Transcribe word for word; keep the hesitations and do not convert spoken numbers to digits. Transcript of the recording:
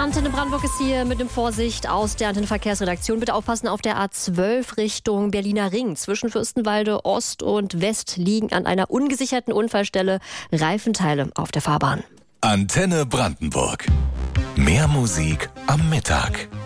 Antenne Brandenburg ist hier mit dem Vorsicht aus der Antenne Verkehrsredaktion. Bitte aufpassen, auf der A zwölf Richtung Berliner Ring. Zwischen Fürstenwalde Ost und West liegen an einer ungesicherten Unfallstelle Reifenteile auf der Fahrbahn. Antenne Brandenburg. Mehr Musik am Mittag.